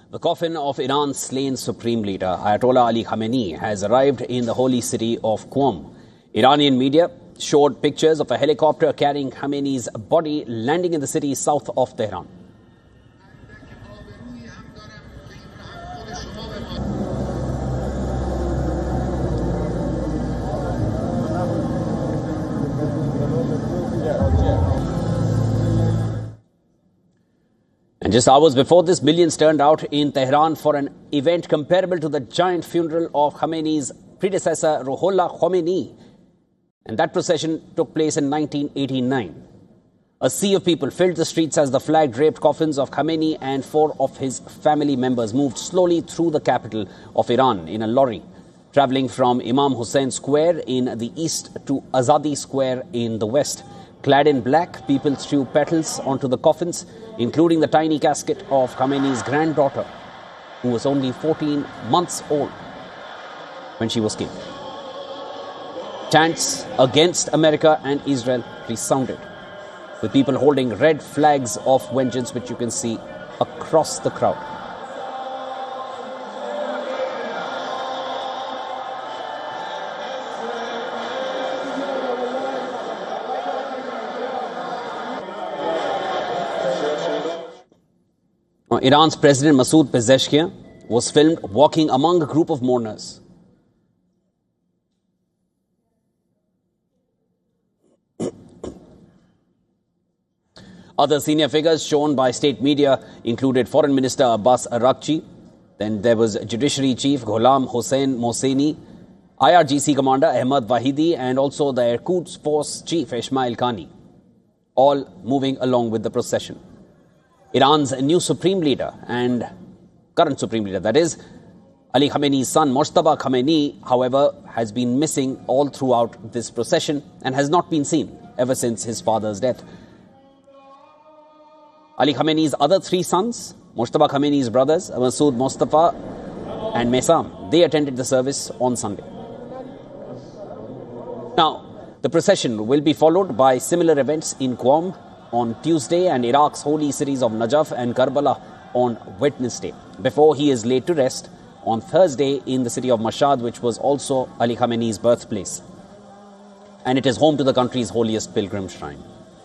The coffin of Iran's slain supreme leader, Ayatollah Ali Khamenei, has arrived in the holy city of Qom. Iranian media showed pictures of a helicopter carrying Khamenei's body landing in the city south of Tehran. And just hours before this, millions turned out in Tehran for an event comparable to the giant funeral of Khamenei's predecessor, Ruhollah Khomeini. And that procession took place in 1989. A sea of people filled the streets as the flag-draped coffins of Khamenei and 4 of his family members moved slowly through the capital of Iran in a lorry, traveling from Imam Hussein Square in the east to Azadi Square in the west. Clad in black, people threw petals onto the coffins, including the tiny casket of Khamenei's granddaughter, who was only 14 months old when she was killed. Chants against America and Israel resounded, with people holding red flags of vengeance, which you can see across the crowd. Iran's President Masoud Pezeshkian was filmed walking among a group of mourners. Other senior figures shown by state media included Foreign Minister Abbas Araghchi, then there was Judiciary Chief Ghulam Hossein Mohseni, IRGC Commander Ahmad Vahidi, and also the Air Quds Force Chief Ismail Khani, all moving along with the procession. Iran's new supreme leader and current supreme leader, that is, Ali Khamenei's son Mojtaba Khamenei, however, has been missing all throughout this procession and has not been seen ever since his father's death. Ali Khamenei's other 3 sons, Mojtaba Khamenei's brothers, Masoud Mustafa and Mesam, they attended the service on Sunday. Now, the procession will be followed by similar events in Qom on Tuesday and Iraq's holy cities of Najaf and Karbala on Wednesday, before he is laid to rest on Thursday in the city of Mashhad, which was also Ali Khamenei's birthplace. And it is home to the country's holiest pilgrim shrine.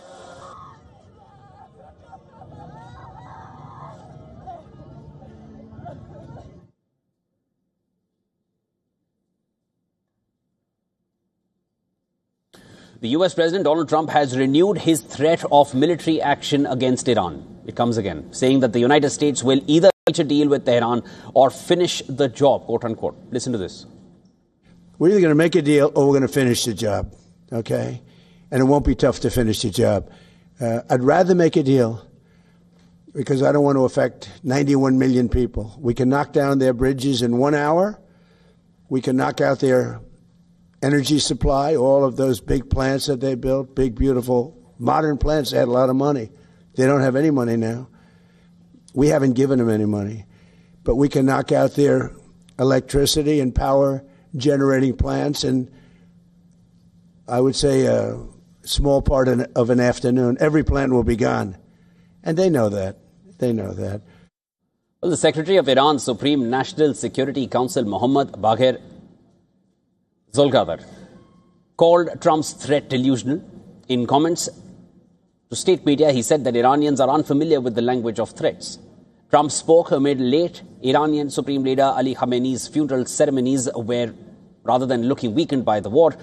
The US President Donald Trump has renewed his threat of military action against Iran. It comes again, saying that the United States will either reach a deal with Tehran or finish the job, quote unquote. Listen to this. We're either going to make a deal or we're going to finish the job, okay? And it won't be tough to finish the job. I'd rather make a deal because I don't want to affect 91 million people. We can knock down their bridges in 1 hour. We can knock out their energy supply, all of those big plants that they built, big, beautiful, modern plants. They had a lot of money. They don't have any money now. We haven't given them any money. But we can knock out their electricity and power generating plants in, I would say, a small part of an afternoon. Every plant will be gone. And they know that. They know that. Well, the Secretary of Iran's Supreme National Security Council, Mohammad Bagher Zolgadar, called Trump's threat delusional. In comments to state media, he said that Iranians are unfamiliar with the language of threats. Trump spoke amid late Iranian Supreme Leader Ali Khamenei's funeral ceremonies where, rather than looking weakened by the war,